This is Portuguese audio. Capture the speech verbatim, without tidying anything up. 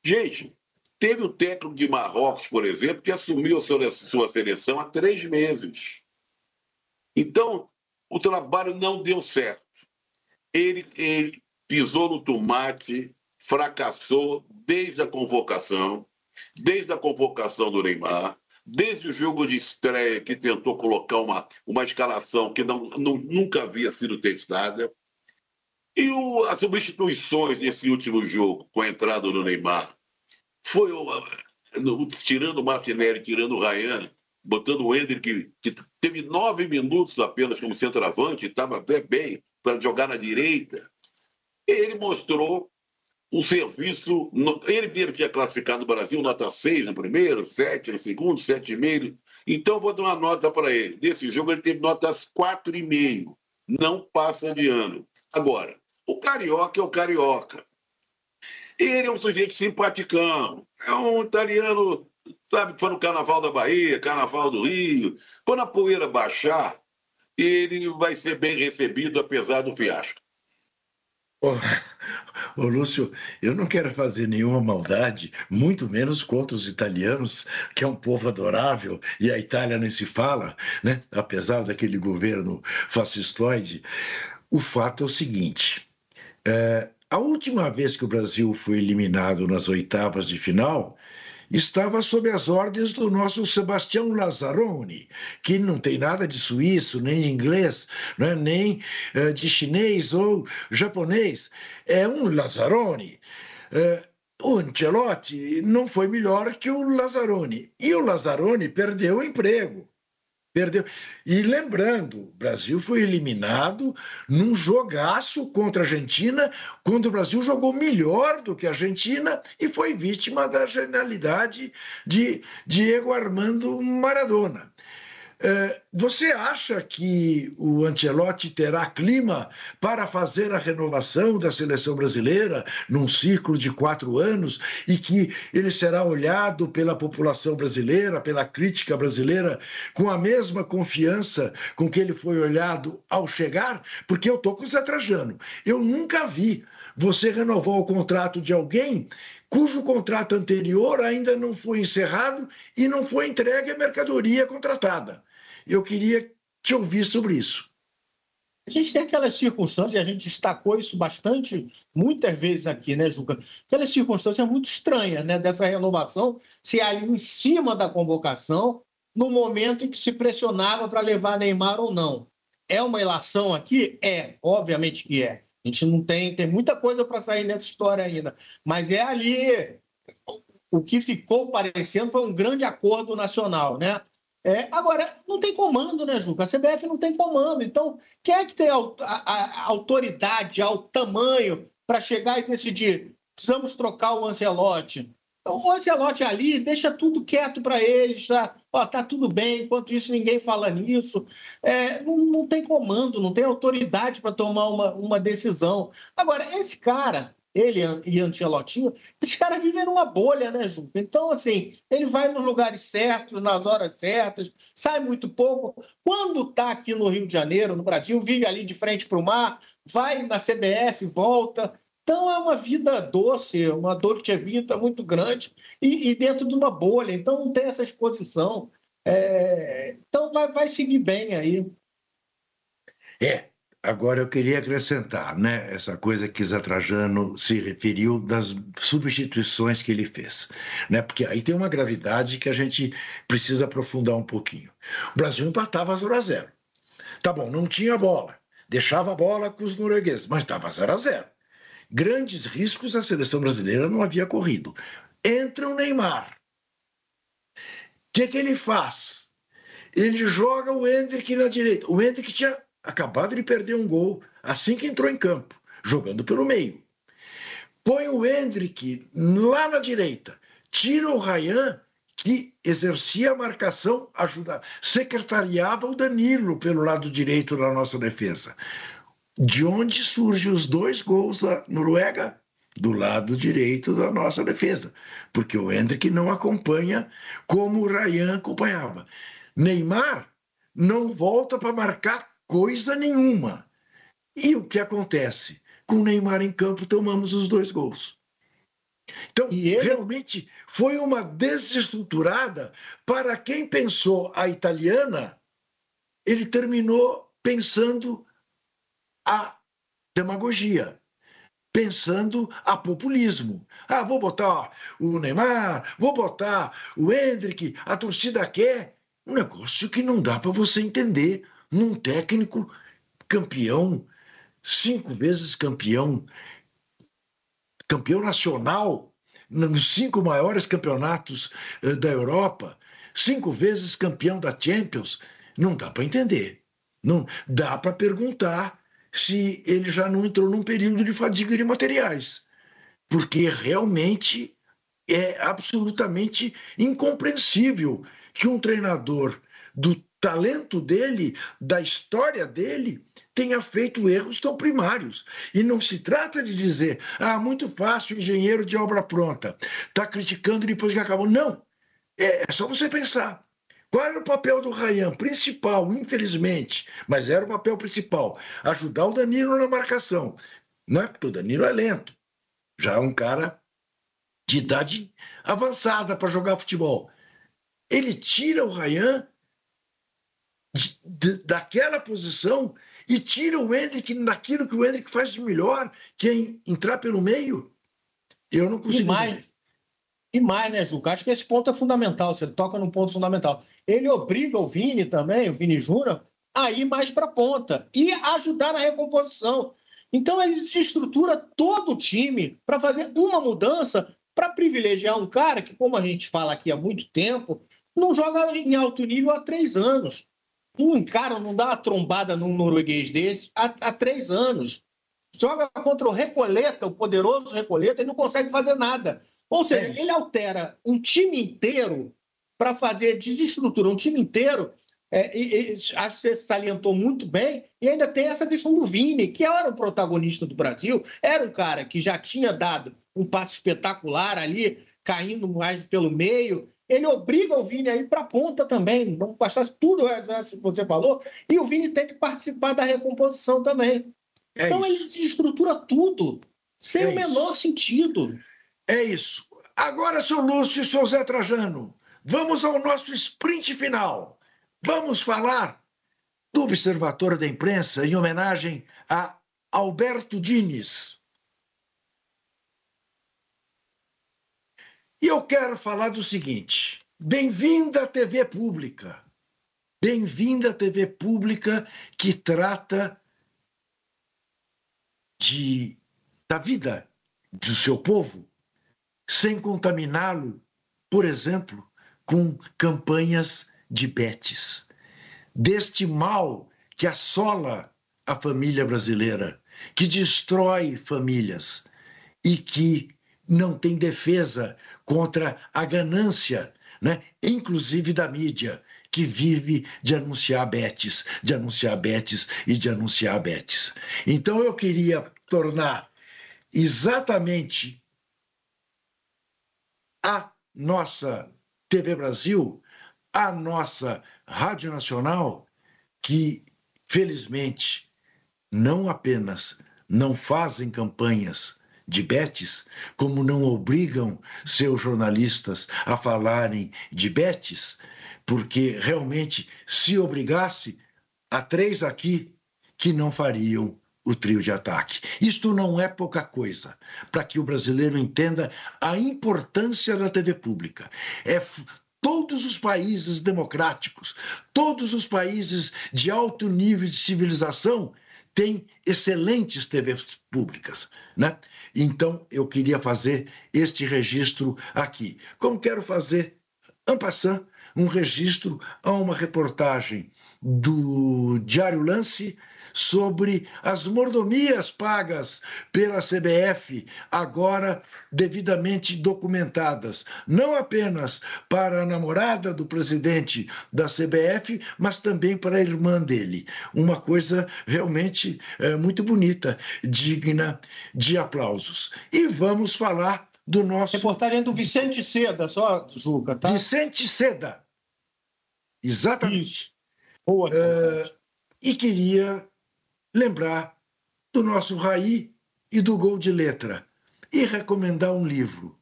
Gente, teve o técnico de Marrocos, por exemplo, que assumiu a sua, sua seleção há três meses. Então, o trabalho não deu certo. Ele, ele pisou no tomate, fracassou desde a convocação, desde a convocação do Neymar, desde o jogo de estreia, que tentou colocar uma, uma escalação que não, não, nunca havia sido testada. E o, as substituições nesse último jogo, com a entrada do Neymar, foi no, tirando o Martinelli, tirando o Ryan, botando o Endrick, que, que teve nove minutos apenas como centroavante, estava até bem para jogar na direita. Ele mostrou um serviço. Ele mesmo tinha classificado o Brasil nota seis no primeiro, sete no segundo, sete vírgula cinco. Então, eu vou dar uma nota para ele. Desse jogo, ele teve notas quatro vírgula cinco. Não passa de ano. Agora, o carioca é o carioca. Ele é um sujeito simpaticão. É um italiano, sabe, que foi no Carnaval da Bahia, Carnaval do Rio. Quando a poeira baixar, ele vai ser bem recebido, apesar do fiasco. Ô, ô Lúcio, eu não quero fazer nenhuma maldade, muito menos contra os italianos, que é um povo adorável, e a Itália nem se fala, né? Apesar daquele governo fascistoide. O fato é o seguinte, é, a última vez que o Brasil foi eliminado nas oitavas de final, estava sob as ordens do nosso Sebastião Lazzaroni, que não tem nada de suíço, nem de inglês, né, nem uh, de chinês ou japonês. É um Lazzaroni. Uh, o Ancelotti não foi melhor que o Lazzaroni. E o Lazzaroni perdeu o emprego. Perdeu. E lembrando, o Brasil foi eliminado num jogaço contra a Argentina, quando o Brasil jogou melhor do que a Argentina e foi vítima da genialidade de Diego Armando Maradona. É, você acha que o Ancelotti terá clima para fazer a renovação da seleção brasileira num ciclo de quatro anos e que ele será olhado pela população brasileira, pela crítica brasileira, com a mesma confiança com que ele foi olhado ao chegar? Porque eu estou com o Zé Trajano. Eu nunca vi você renovar o contrato de alguém cujo contrato anterior ainda não foi encerrado e não foi entregue a mercadoria contratada. Eu queria te ouvir sobre isso. A gente tem aquelas circunstâncias, e a gente destacou isso bastante, muitas vezes aqui, né, Juca? Aquelas circunstâncias muito estranhas, né, dessa renovação, se ali em cima da convocação, no momento em que se pressionava para levar Neymar ou não. É uma ilação aqui? É, obviamente que é. A gente não tem, tem muita coisa para sair nessa história ainda, mas é ali, o que ficou parecendo foi um grande acordo nacional, né? É, agora, não tem comando, né, Juca? A C B F não tem comando. Então, quem é que tem a, a, a autoridade, o tamanho para chegar e decidir? Precisamos trocar o Ancelotti. Então, o Ancelotti ali deixa tudo quieto para eles. Tá? Ó, tá tudo bem, enquanto isso ninguém fala nisso. É, não, não tem comando, não tem autoridade para tomar uma, uma decisão. Agora, esse cara... ele e Ancelottinho, esse cara vive numa bolha, né, Juca? Então, assim, ele vai nos lugares certos, nas horas certas, sai muito pouco. Quando está aqui no Rio de Janeiro, no Brasil, vive ali de frente para o mar, vai na C B F, volta. Então, é uma vida doce, uma dolce vita muito grande e, e dentro de uma bolha. Então, não tem essa exposição. É... Então, vai, vai seguir bem aí. É. Agora, eu queria acrescentar, né, essa coisa que Zé Trajano se referiu das substituições que ele fez, né, porque aí tem uma gravidade que a gente precisa aprofundar um pouquinho. O Brasil empatava zero a zero. Tá bom, não tinha bola, deixava a bola com os noruegueses, mas estava zero a zero. Grandes riscos a seleção brasileira não havia corrido. Entra o Neymar. O que, que ele faz? Ele joga o Endrick na direita. O Endrick tinha acabado de perder um gol assim que entrou em campo, jogando pelo meio. Põe o Endrick lá na direita, tira o Ryan, que exercia a marcação, ajuda, secretariava o Danilo pelo lado direito da nossa defesa. De onde surgem os dois gols da Noruega? Do lado direito da nossa defesa, porque o Endrick não acompanha como o Ryan acompanhava. Neymar não volta para marcar coisa nenhuma. E o que acontece? Com o Neymar em campo, tomamos os dois gols. Então, E ele... realmente, foi uma desestruturada. Para quem pensou a italiana, ele terminou pensando a demagogia, pensando a populismo. Ah, vou botar o Neymar, vou botar o Endrick, a torcida quer. Um negócio que não dá para você entender num técnico campeão, cinco vezes campeão, campeão nacional, nos cinco maiores campeonatos da Europa, cinco vezes campeão da Champions. Não dá para entender. Não dá para perguntar se ele já não entrou num período de fadiga de materiais, porque realmente é absolutamente incompreensível que um treinador do talento dele, da história dele, tenha feito erros tão primários. E não se trata de dizer, ah, muito fácil, engenheiro de obra pronta, está criticando depois que acabou. Não, é, é só você pensar. Qual era o papel do Rayan? Principal, infelizmente, mas era o papel principal, ajudar o Danilo na marcação. Não é porque o Danilo é lento, já é um cara de idade avançada para jogar futebol. Ele tira o Rayan de, de, daquela posição e tira o Endrick daquilo que o Endrick faz de melhor, que é entrar pelo meio. Eu não consigo. E mais, e mais, né, Juca? Acho que esse ponto é fundamental. Você toca num ponto fundamental. Ele obriga o Vini também, o Vini Júnior, a ir mais para a ponta e ajudar na recomposição. Então ele desestrutura todo o time para fazer uma mudança para privilegiar um cara que, como a gente fala aqui há muito tempo, não joga em alto nível há três anos. Um cara não dá uma trombada num norueguês desse há, há três anos. Joga contra o Recoleta, o poderoso Recoleta, e não consegue fazer nada. Ou seja, é ele altera um time inteiro para fazer desestrutura, um time inteiro. É, e, e, acho que você salientou muito bem, e ainda tem essa questão do Vini, que era um protagonista do Brasil, era um cara que já tinha dado um passe espetacular ali, caindo mais pelo meio. Ele obriga o Vini a ir para a ponta também, não bastasse tudo que você falou, e o Vini tem que participar da recomposição também. É então isso. Ele desestrutura tudo, sem é o menor isso. sentido. É isso. Agora, seu Lúcio e seu Zé Trajano, vamos ao nosso sprint final. Vamos falar do Observatório da Imprensa em homenagem a Alberto Diniz. E eu quero falar do seguinte: bem-vinda à T V Pública. Bem-vinda à T V Pública que trata de, da vida do seu povo sem contaminá-lo, por exemplo, com campanhas de betes, deste mal que assola a família brasileira, que destrói famílias e que não tem defesa contra a ganância, né? Inclusive da mídia, que vive de anunciar betes, de anunciar betes e de anunciar betes. Então eu queria tornar exatamente a nossa T V Brasil, a nossa Rádio Nacional, que, felizmente, não apenas não fazem campanhas de betes, como não obrigam seus jornalistas a falarem de betes, porque, realmente, se obrigasse, há três aqui que não fariam o trio de ataque. Isto não é pouca coisa, para que o brasileiro entenda a importância da T V pública. É todos os países democráticos, todos os países de alto nível de civilização têm excelentes T Vs públicas, né? Então, eu queria fazer este registro aqui. Como quero fazer, en passant, um registro a uma reportagem do Diário Lance sobre as mordomias pagas pela C B F, agora devidamente documentadas, não apenas para a namorada do presidente da C B F, mas também para a irmã dele. Uma coisa realmente é, muito bonita, digna de aplausos. E vamos falar do nosso... Reportagem do Vicente Seda, só, Juca, tá? Vicente Seda. Exatamente. Isso. Boa. Uh, e queria lembrar do nosso Raí e do Gol de Letra e recomendar um livro,